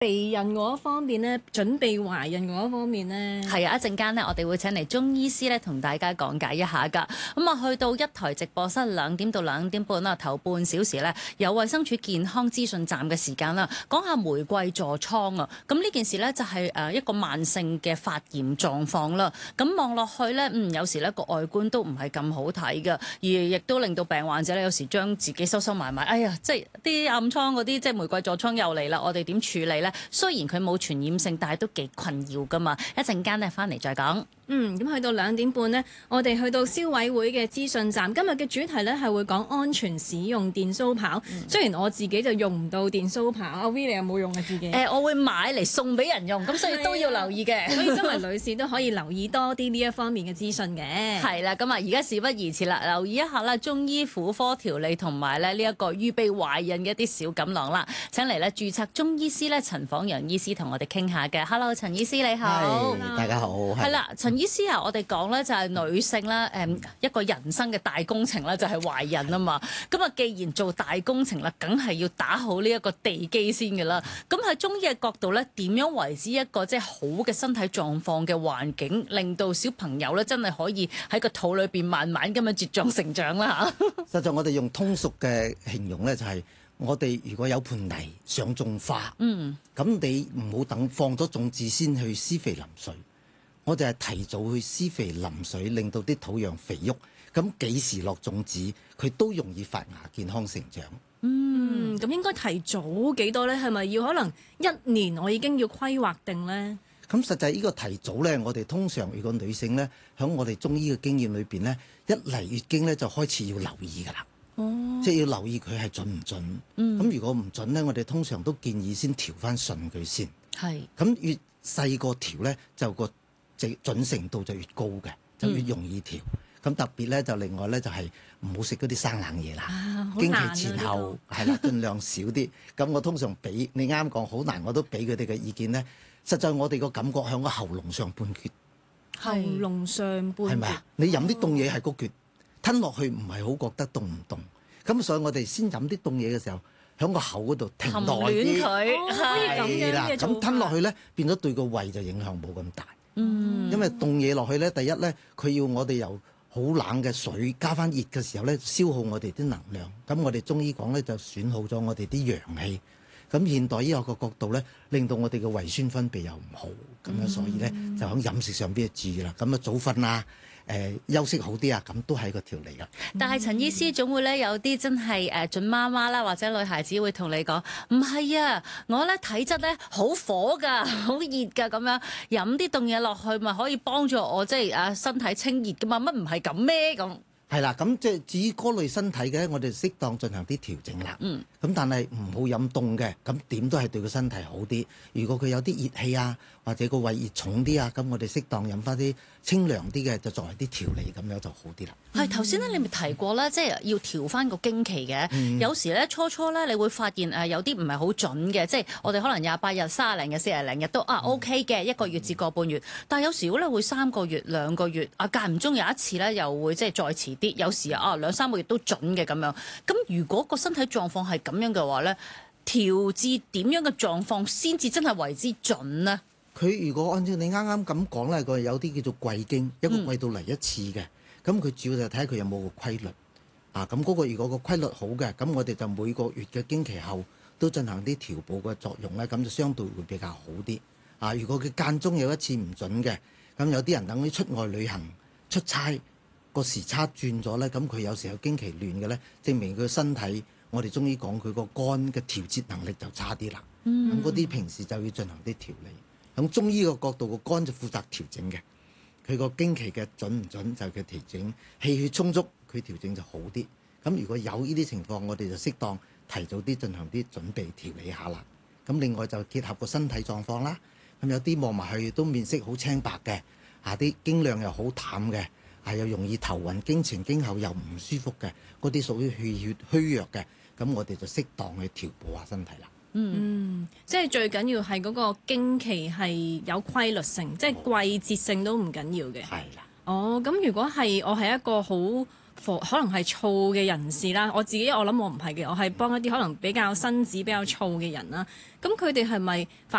避孕嗰一方面咧，準備懷孕嗰一方面咧， 係啊，一陣間咧，我哋會請嚟中醫師咧，同大家講解一下㗎。咁啊，去到一台直播室2點到2點半啦，頭半小時咧，有衛生署健康資訊站嘅時間啦，講下玫瑰痤瘡啊。咁呢件事咧就係一個慢性嘅發炎狀況啦。咁望落去咧，有時咧個外觀都唔係咁好睇㗎，而亦都令到病患者咧有時將自己收收埋埋。哎呀，即係啲暗瘡嗰啲，即係玫瑰痤瘡又嚟啦，我哋點處理咧？雖然佢冇傳染性，但係都幾困擾㗎嘛。一陣間咧翻嚟再講。 咁去到2點半呢，我哋去到消委會嘅資訊站。今日嘅主題呢係會講安全使用電鬚刨。雖然我自己就用唔到電鬚刨，阿 V 你有冇用啊自己？ 我會買嚟送俾人用，咁所以都要留意嘅。 所以身為女士都可以留意多啲呢一方面嘅資訊嘅。 係啦，咁啊而家事不宜遲啦，留意一下啦，中醫婦科調理同埋咧呢一個預備懷孕嘅一啲小錦囊啦。請嚟咧註冊中醫師咧陳晃陽醫師同我哋傾下嘅。Hello， 陳醫師你好。 大家好。 係啦，陳醫師啊，我哋講咧就係女性啦，一個人生嘅大工程啦，就係懷孕啊嘛。咁啊，既然做大工程啦，梗係要打好呢一個地基先嘅啦。咁喺中醫嘅角度咧，點樣為之一個即係好嘅身體狀況嘅環境，令到小朋友咧真係可以喺個肚裏邊慢慢咁樣茁壯成長啦嚇。 實在我哋用通俗嘅形容咧，就係我哋如果有盤泥想種花，咁你唔好等放咗種子先去施肥淋水。我哋係提早去施肥淋水，令到啲土壤肥沃。咁幾時落種子，佢都容易發芽、健康成長。 咁應該提早幾多呢？係咪要可能1年我已經要規劃定呢？ 咁實際呢個提早呢，我哋通常如果女性呢，喺我哋中醫嘅經驗裏邊呢，一嚟月經呢，就開始要留意㗎啦。即係要留意佢係準唔準。咁如果唔準呢，我哋通常都建議先調翻順佢先。 係。 咁越細個調呢，就個準程度就越高嘅，就越容易調。咁特別咧就另外咧就係唔好食嗰啲生冷嘢啦。經期前後係啦，盡量少啲。咁我通常俾你啱講好難，我都俾佢哋嘅意見咧。實在我哋個感覺喺個喉嚨上半橛， 喉嚨上半橛係咪啊？ 你飲啲凍嘢係個橛，吞落去唔係好覺得凍唔凍。咁所以我哋先飲啲凍嘢嘅時候，喺個口嗰度停耐啲，係啦。咁吞落去咧，變咗對個胃就影響冇咁大。因為凍嘢落去咧，第一咧，佢要我哋由好冷嘅水加翻熱嘅時候咧，消耗我哋啲能量。咁我哋中醫講咧，就損耗咗我哋啲陽氣。咁現代醫學個角度咧，令到我哋嘅胃酸分泌又唔好，咁樣所以咧就喺飲食上邊注意啦。咁啊早瞓啊，休息好啲啊，咁都係一個調理噶。 但係陳醫師總會咧有啲真係準媽媽啦，或者女孩子會同你講，唔係啊，我咧體質咧好火㗎，好熱㗎，咁樣飲啲凍嘢落去咪可以幫助我即係身體清熱㗎嘛？乜唔係咁咩咁？ 係啦，咁即係至於嗰類身體嘅，我哋適當進行啲調整啦。咁但係唔好飲凍嘅，咁點都係對個身體好啲。如果佢有啲熱氣啊，或者個胃熱重啲啊，咁我哋適當飲翻啲清涼啲嘅，就作為啲調理，咁樣就好啲啦。 係頭先咧，你咪提過啦，即係要調翻個經期嘅。有時咧初咧，你會發現有啲唔係好準嘅，即係我哋可能28日、30零日、40零日都OK 嘅，1個月至個半月。但係有時咧會3個月、2個月間唔中有一次咧又會即係再遲啲，有時2-3個月都準嘅咁樣。咁如果個身體狀況係咁樣嘅話咧，調至點樣嘅狀況先至真係為之準呢？ 佢如果按照你啱啱咁講咧，佢有啲叫做季經，一個季度嚟一次嘅。咁佢主要就睇下佢有冇個規律。咁嗰個如果個規律好嘅，咁我哋就每個月嘅經期後都進行啲調補嘅作用咧，咁就相對會比較好啲。如果佢間中有一次唔準嘅，咁有啲人等於出外旅行出差個時差轉咗咧，咁佢有時候經期亂嘅咧，證明佢身體我哋中醫講佢個肝嘅調節能力就差啲啦。咁嗰啲平時就要進行啲調理。咁中醫個角度，個肝就負責調整嘅，佢個經期嘅準唔準就係佢調整，氣血充足佢調整就好啲。咁如果有呢啲情況，我哋就適當提早啲進行啲準備調理下啦。咁另外就結合個身體狀況啦。咁有啲望埋去都面色好青白嘅，啲經量又好淡嘅，又容易頭暈，經前經後又唔舒服嘅，嗰啲屬於氣血虛弱嘅，咁我哋就適當去調補下身體啦。 即係最緊要係嗰個經期係有規律性，即係季節性都唔緊要嘅。 係啦。 咁如果係我係一個好可能係燥嘅人士啦，我諗我唔係嘅，我係幫一啲可能比較身子比較燥嘅人啦。咁佢哋係咪反